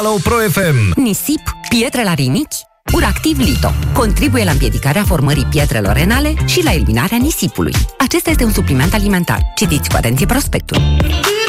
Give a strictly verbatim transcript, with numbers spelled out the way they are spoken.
Hello Pro F M. Nisip, pietre la rinichi? Uractiv Lito contribuie la împiedicarea formării pietrelor renale și la eliminarea nisipului. Acesta este un supliment alimentar. Citiți cu atenție prospectul.